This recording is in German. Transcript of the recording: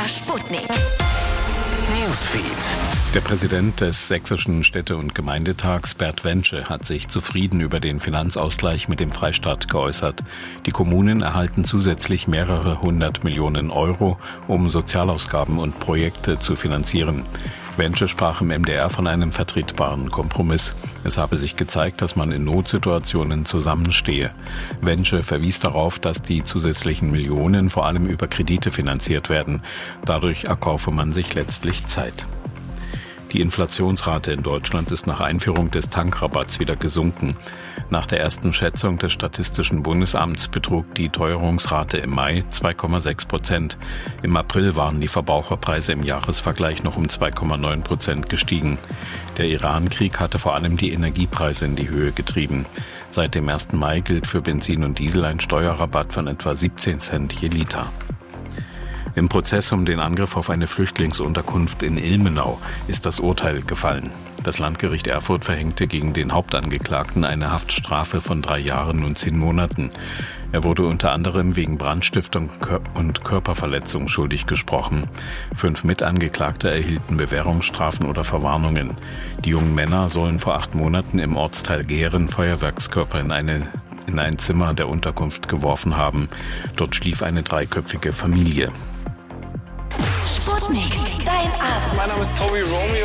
MDR Sputnik. Newsfeed. Der Präsident des Sächsischen Städte- und Gemeindetags, Bert Wensche, hat sich zufrieden über den Finanzausgleich mit dem Freistaat geäußert. Die Kommunen erhalten zusätzlich mehrere 100 Millionen Euro, um Sozialausgaben und Projekte zu finanzieren. Wensche sprach im MDR von einem vertretbaren Kompromiss. Es habe sich gezeigt, dass man in Notsituationen zusammenstehe. Wensche verwies darauf, dass die zusätzlichen Millionen vor allem über Kredite finanziert werden. Dadurch erkaufe man sich letztlich Zeit. Die Inflationsrate in Deutschland ist nach Einführung des Tankrabatts wieder gesunken. Nach der ersten Schätzung des Statistischen Bundesamts betrug die Teuerungsrate im Mai 2,6%. Im April waren die Verbraucherpreise im Jahresvergleich noch um 2,9% gestiegen. Der Iran-Krieg hatte vor allem die Energiepreise in die Höhe getrieben. Seit dem 1. Mai gilt für Benzin und Diesel ein Steuerrabatt von etwa 17 Cent je Liter. Im Prozess um den Angriff auf eine Flüchtlingsunterkunft in Ilmenau ist das Urteil gefallen. Das Landgericht Erfurt verhängte gegen den Hauptangeklagten eine Haftstrafe von 3 Jahren und 10 Monaten. Er wurde unter anderem wegen Brandstiftung und Körperverletzung schuldig gesprochen. 5 Mitangeklagte erhielten Bewährungsstrafen oder Verwarnungen. Die jungen Männer sollen vor 8 Monaten im Ortsteil Gehren Feuerwerkskörper in ein Zimmer der Unterkunft geworfen haben. Dort schlief eine 3-köpfige Familie. Sputnik, dein Abend. Mein Name ist Toby Romeo.